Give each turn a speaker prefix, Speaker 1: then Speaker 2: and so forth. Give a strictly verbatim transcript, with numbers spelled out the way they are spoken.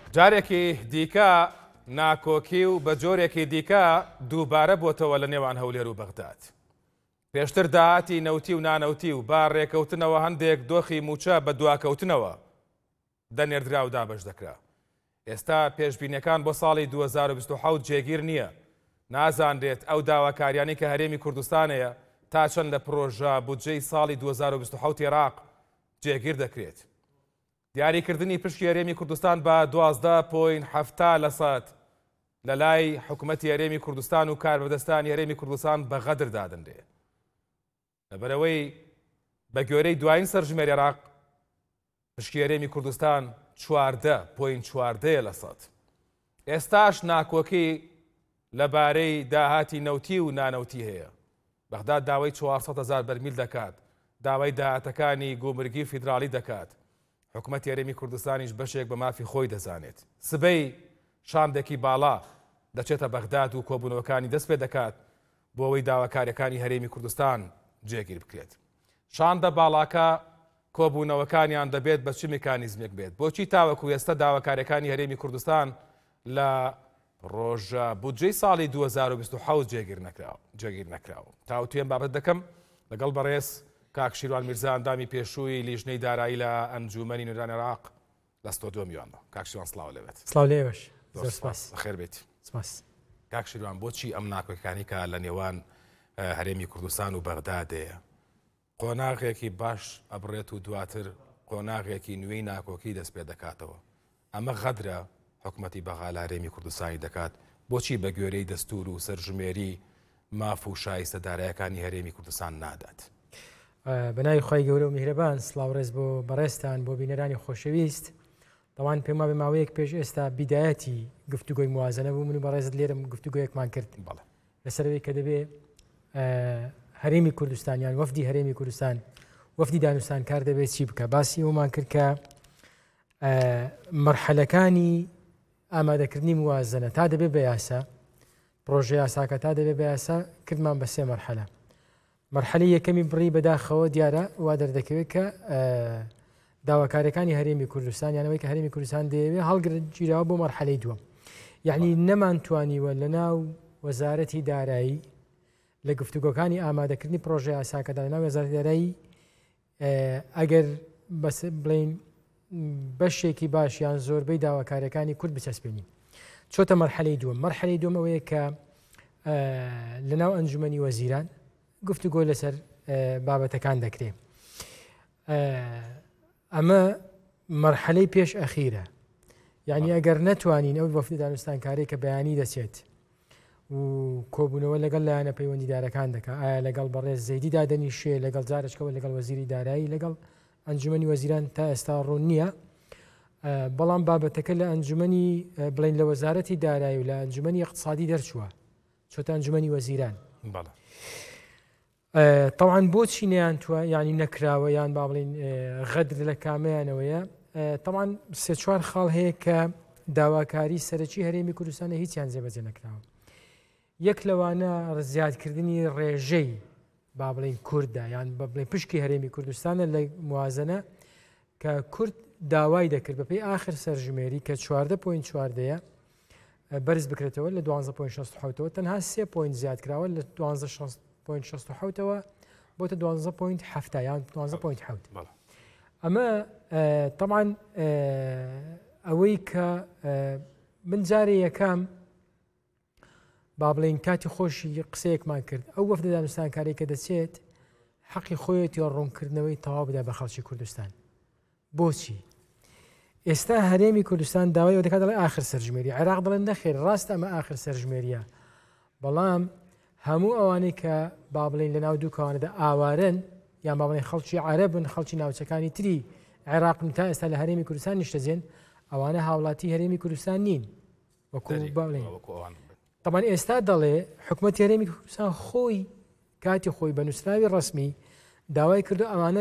Speaker 1: جارێکی دیکە ناکۆکی و بە جۆرێکی دیکە دووبارە بۆتەوە لە نێوان هەولێر و بەغداد. پێشتر داهاتی نەوتی و نانەوتی و با ڕێکەوتنەوە هەندێک دۆخی موچە بە دواکەوتنەوە دەنێردرا و دابەش دەکرا. ئێستا پێشبینیەکان بۆ ساڵی دوو هەزار و بیست و حەوت جێگیر نییە. نازانرێت ئەو داواکاریانی کە هەرێمی کوردستانەیە تا چەند لە پرۆژە بودجەی ساڵی دوو هەزار و بیست و حەوت عێراق جێگیر دەکرێت. دیاریکردنی پشکی هەرێمی کوردستان بە دوازدە پۆینت هەفتا لە سەد لە لای حکوومەتی هەرێمی کوردستان و کاربەدەستانی هەرێمی کوردستان بە غەدر دادەنرێ. لەبەرەوەی بە گوێرەی دوایین سەرژمێری عێراق پشکی هەرێمی کوردستان چواردە پۆینت چواردەیە لە سەد. ئێستاش ناکۆکی لەبارەی داهاتی نەوتی و نانەوتی هەیە. بەغداد داوای چوارسەد هەزار بەرمیل دەکات، داوای داهاتەکانی گومرگی فیدراڵی دەکات. حکوومەتی هەرێمی کوردستانیش بەشێک بە مافی خۆی دەزانێت. سبەی شاندێکی باڵا دەچێتە بەغداد و کۆبوونەوەکانی دەست پێ دەکات بۆ ئەوەی داواکاریەکانی هەرێمی کوردستان جێگیر بکرێت. شاندە باڵاکە کۆبوونەوەکانیان دەبێت بە چ میکانیزمێک بێت. بۆچی تاوەکو ئێستا داواکاریەکانی هەرێمی کوردستان لە ڕۆژە بودجەی ساڵی دوو هەزار و بیست و حەوت جێگیر نەکراوە. تاوتوێن بابەت دەکەم لەگەڵ بەڕێز کاک شیروان میرزا ئەندامی پێشووی لیژنەی دارایی لە ئەنجومەنی نوێنەرانی عێراق لە ستۆدیۆ میوانەوە. کاک شیروان سڵاو لێبێت.
Speaker 2: سڵاو لێ بەش. زۆر سپاس.
Speaker 1: بەخێر بێت.
Speaker 2: سپاس.
Speaker 1: کاک شیروان بۆچی ئەم ناکۆکیەکانی کە لە نێوان هەرێمی کوردستان و بەغدادەیە قۆناغێکی باش ئەبڕێت و دواتر قۆناغێکی نوێی ناکۆکی دەست پێ دەکاتەوە؟ ئەمە غەدرە حکوومەتی بەغا لە هەرێمی کوردستانی دەکات. بۆچی بە گوێرەی دەستور و سەرژمێری ماف و شایستە دارایەکانی هەرێمی کوردستان نادات؟
Speaker 2: بەناوی خۆی گەورە و میهرەبان، سڵاو ڕێز بۆ بەڕێستان، بۆ بینەرانی خۆشەویست. دەوان پێما بە ماوەیەک پێش ئێستا بیدایەتی گفتوگۆی موازنە بوو. من و بەڕێزت لێرم گفتوگۆیەکمان کرد لەسەرەوەی کە دەبێ هەرێمی کوردستانیان وەفدی هەرێمی کوردستان وەفدی دانوستان کار دەبێت چی بکە. باسی ئەومان کرد کە مەرحەلەکانی ئامادەکردنی موازنە تا دەبێت بە یاسا، پرۆژە یاساکە تا دەبێت بە یاسا کردمان بە سێ مەرحەلە. مەرحەلەی یەکەمی بڕی بەداخەوە دیارە وا دەردەکەوێت کە داواکاریەکانی هەرێمی کوردستان یانەوەی کە هەرێمی کوردستان دەیەوێت هەڵگرت گیراوە بۆ مەرحەلەی دووەم. یعنی نەمانتوانیوە لە ناو وەزارەتی دارایی لە گفتوگۆکانی ئامادەکردنی پرۆژە یاساکەدا لە ناو وەزارەتی دارایی ئەگەر بڵین بەشێکی باشیان زۆربەی داواکاریەکانی کورد بچەسپێنین. چۆتە مەرحەلەی دووەم. مەرحەلەی دووەم ئەوەیە کە لە ناو ئەنجومەنی وەزیران گفتوگۆ لەسەر بابەتەکان دەکرێت. ئەمە مەرحەلەی پێش ئەخیرە. یعنی ئەگەر نەتوانین ئەو وەفدی دانوستانکاری کە بەیانی دەچێت و کۆبوونەوە لەگەڵ لایەنە پەیوەندیدارەکان دەکات، ئایا لەگەڵ بەڕێز زەیدی دادەنیشێ، لەگەڵ جارێکەوە لەگەڵ وەزیری دارایی، لەگەڵ ئەنجومەنی وەزیران تا ئێستا ڕوون نییە. بەڵام بابەتەکە لە ئەنجومەنی بڵین لە وەزارەتی دارایی و لە ئەنجومەنی اقتصادی دەرچووە، چۆتە ئەنجومەنی وەزیران. طبعاً بۆچی نەیانتووە یعنی نەکراوە یان با بڵین غەدر لە کامەیانەوەیە؟ طبعاً سێ چوار خاڵ هەیە کە داواکاری سەرەکی هەرێمی کوردستانە هیچیان جێبەجێ نەکراوە. یەک لەوانە زیادکردنی ڕێژەی با بڵین کوردە یان بە بڵین پشکی هەرێمی کوردستانە لە موازنە کە کورد داوای دەکرد بەپێی ئاخر سەرژمێری کە چواردە پۆینت چواردەیە بەرز بکرێتەوە لە دوانزە پۆینت شەست و حەوتەوە تەنها سێ پۆینت زیاد کراوە لە دوانزە پۆینت شەست و حەوتەوە بۆتە دوانزە پۆینت هەفتە یان دوانزە پۆینت حەوت. ئەمە طبعاً ئەوەی کە من جارێ یەکەم با بڵین کاتی خۆشی قسەیەکمان کرد، ئەو وەفدە دانوستانکاری کە دەچێت حەقی خۆیەتی ڕوونکردنەوەی تەواو بدە بە خەڵکی کوردستان. بۆچی؟ ئێستا هەرێمی کوردستان داوای دەکات دەڵێ ئاخر سەرژمێری، عێراق دەڵێن نەخێر ڕاستە ئەمە ئاخر سەرژمێریە، بەڵام هەموو ئەوانەی کە با بڵین لە ناو دوو کەوانەدا ئاوارن یان با بڵین خەڵکی عەرەبن، خەڵکی ناوچەکانی تری عێراقن تا ئێستا لە هەرێمی کوردستان نیشتەجێن، ئەوانە هاوڵاتی هەرێمی کوردستان نین وەکو باڵێن. طبعاً ئێستا دەڵێ حکوومەتی هەرێمی کوردستان خۆی کاتی خۆی بە نووسراوی ڕەسمی داوای کردو ئەوانە